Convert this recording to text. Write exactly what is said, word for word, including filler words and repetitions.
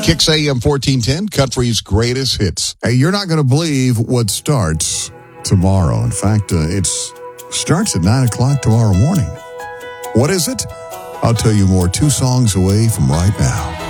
Kicks A M fourteen ten, Country's greatest hits. Hey, you're not going to believe what starts tomorrow. In fact, uh, it starts at nine o'clock tomorrow morning. What is it? I'll tell you more two songs away from right now.